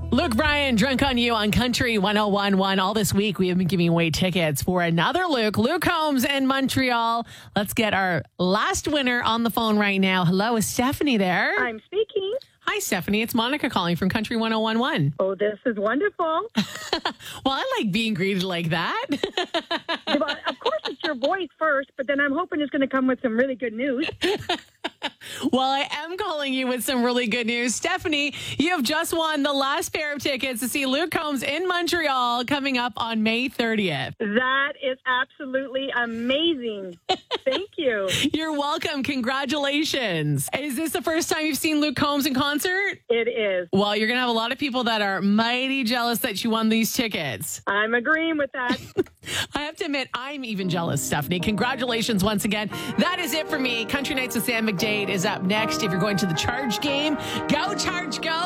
Luke Bryan, Drunk on You on Country 101.1. All this week, we have been giving away tickets for another Luke Combs in Montreal. Let's get our last winner on the phone right now. Hello, is Stephanie there? I'm speaking. Hi, Stephanie. It's Monica calling from Country 101.1. Oh, this is wonderful. Well, I like being greeted like that. Well, of course, it's your voice first, but then I'm hoping it's going to come with some really good news. Well, I am calling you with some really good news. Stephanie, you have just won the last pair of tickets to see Luke Combs in Montreal coming up on May 30th. That is absolutely amazing. Thank you. You're welcome. Congratulations. Is this the first time you've seen Luke Combs in concert? It is. Well, you're going to have a lot of people that are mighty jealous that you won these tickets. I'm agreeing with that. I have to admit, I'm even jealous, Stephanie. Congratulations once again. That is it for me. Country Nights with Sam McDade is up next. If you're going to the Charge game, go Charge, go.